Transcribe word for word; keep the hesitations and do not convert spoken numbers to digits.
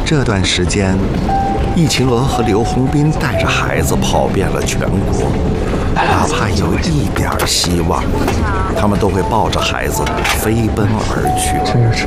这段时间，易秦罗和刘洪斌带着孩子跑遍了全国，哪怕有一点希望，他们都会抱着孩子飞奔而去。 这个是